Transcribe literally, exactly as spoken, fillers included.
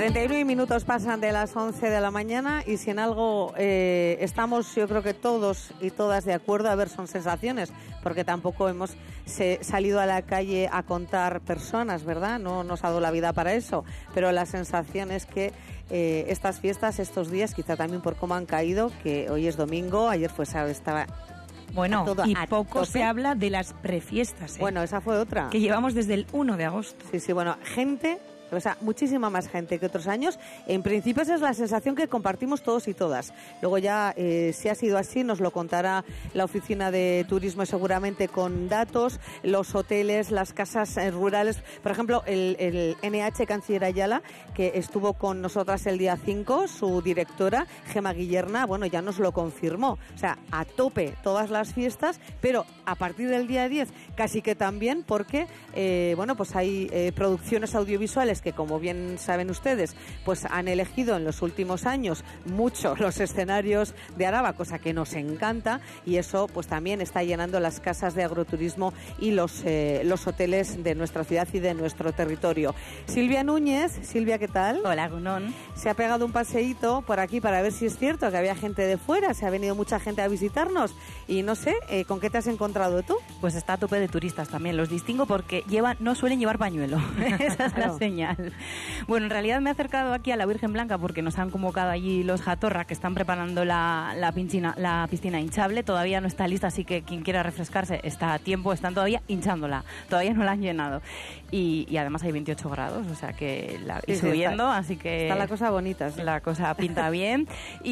treinta y nueve minutos pasan de las once de la mañana y si en algo eh, estamos, yo creo que todos y todas de acuerdo, a ver, son sensaciones, porque tampoco hemos se, salido a la calle a contar personas, ¿verdad? No nos ha dado la vida para eso, pero la sensación es que eh, estas fiestas, estos días, quizá también por cómo han caído, que hoy es domingo, ayer fue sábado, estaba... Bueno, todo, y poco tope. se habla de las prefiestas, ¿eh? Bueno, esa fue otra. Que llevamos desde el uno de agosto. Sí, sí, bueno, gente... O sea, muchísima más gente que otros años. En principio esa es la sensación que compartimos todos y todas. Luego ya, eh, si ha sido así, nos lo contará la Oficina de Turismo seguramente con datos, los hoteles, las casas eh, rurales. Por ejemplo, el, el N H Canciller Ayala, que estuvo con nosotras el día cinco, su directora, Gema Guillerna, bueno, ya nos lo confirmó. O sea, a tope todas las fiestas, pero a partir del día diez casi que también, porque, eh, bueno, pues hay eh, producciones audiovisuales que, como bien saben ustedes, pues han elegido en los últimos años mucho los escenarios de Araba, cosa que nos encanta, y eso pues también está llenando las casas de agroturismo y los eh, los hoteles de nuestra ciudad y de nuestro territorio. Silvia Núñez, Silvia, ¿qué tal? Hola, Gunón. Se ha pegado un paseíto por aquí para ver si es cierto que había gente de fuera, se ha venido mucha gente a visitarnos y no sé, eh, ¿con qué te has encontrado tú? Pues está a tope de turistas también, los distingo porque llevan, no suelen llevar pañuelo, esa es la señal. Bueno, en realidad me he acercado aquí a la Virgen Blanca porque nos han convocado allí los Jatorra, que están preparando la, la, piscina, la piscina hinchable. Todavía no está lista, así que quien quiera refrescarse está a tiempo, están todavía hinchándola, todavía no la han llenado. Y, y además hay veintiocho grados, o sea que la, sí, y sí, subiendo, está, así que... Está la cosa bonita. Sí. La cosa pinta bien. Y